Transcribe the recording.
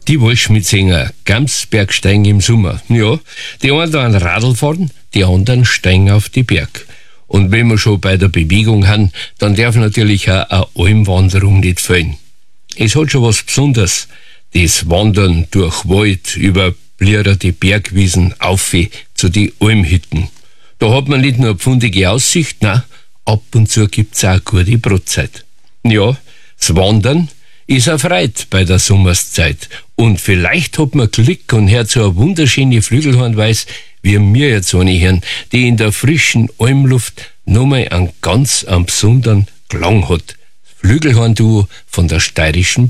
Die Waldschmidtsinger, Gamsbergsteigen im Sommer. Ja, die einen da an Radl fahren, die anderen steigen auf die Berg. Und wenn wir schon bei der Bewegung haben, dann darf natürlich auch eine Almwanderung nicht fehlen. Es hat schon was Besonderes, das Wandern durch Wald, über blierte Bergwiesen, auf zu die Almhütten. Da hat man nicht nur eine pfundige Aussicht, nein, ab und zu gibt's auch eine gute Brotzeit. Ja, das Wandern ist eine Freude bei der Sommerszeit. Und vielleicht hat man Glück und hört so eine wunderschöne Flügelhornweis, wie wir jetzt eine hören, die in der frischen Almluft nochmal einen ganz besonderen Klang hat. Das Flügelhorn-Duo von der steirischen